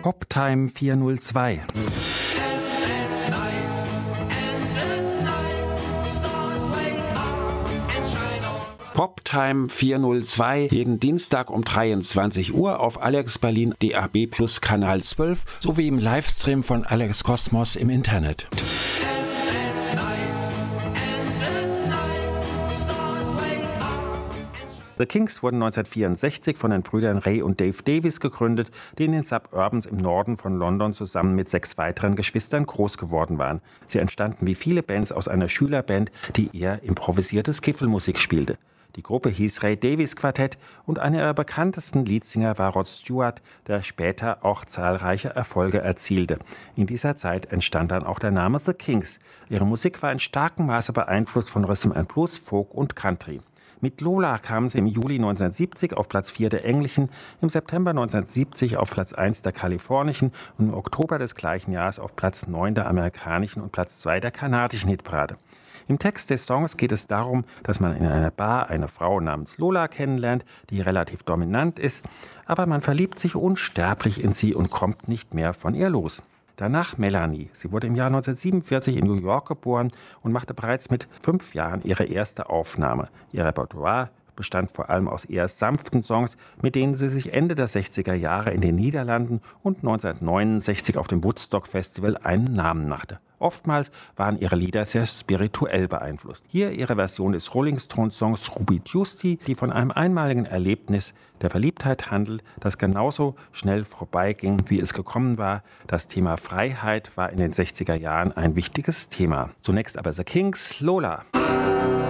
Poptime 402. Poptime 402, jeden Dienstag um 23 Uhr auf Alex Berlin DAB Plus Kanal 12 sowie im Livestream von Alex Kosmos im Internet. The Kinks wurden 1964 von den Brüdern Ray und Dave Davies gegründet, die in den Suburbans im Norden von London zusammen mit 6 weiteren Geschwistern groß geworden waren. Sie entstanden wie viele Bands aus einer Schülerband, die eher improvisierte Skiffelmusik spielte. Die Gruppe hieß Ray Davies Quartett und einer ihrer bekanntesten Leadsänger war Rod Stewart, der später auch zahlreiche Erfolge erzielte. In dieser Zeit entstand dann auch der Name The Kinks. Ihre Musik war in starkem Maße beeinflusst von Rhythm and Blues, Folk und Country. Mit Lola kamen sie im Juli 1970 auf Platz 4 der englischen, im September 1970 auf Platz 1 der kalifornischen und im Oktober des gleichen Jahres auf Platz 9 der amerikanischen und Platz 2 der kanadischen Hitparade. Im Text des Songs geht es darum, dass man in einer Bar eine Frau namens Lola kennenlernt, die relativ dominant ist, aber man verliebt sich unsterblich in sie und kommt nicht mehr von ihr los. Danach Melanie. Sie wurde im Jahr 1947 in New York geboren und machte bereits mit 5 Jahren ihre erste Aufnahme. Ihr Repertoire bestand vor allem aus eher sanften Songs, mit denen sie sich Ende der 60er Jahre in den Niederlanden und 1969 auf dem Woodstock Festival einen Namen machte. Oftmals waren ihre Lieder sehr spirituell beeinflusst. Hier ihre Version des Rolling Stones Songs Ruby Tuesday, die von einem einmaligen Erlebnis der Verliebtheit handelt, das genauso schnell vorbeiging, wie es gekommen war. Das Thema Freiheit war in den 60er Jahren ein wichtiges Thema. Zunächst aber The Kinks, Lola.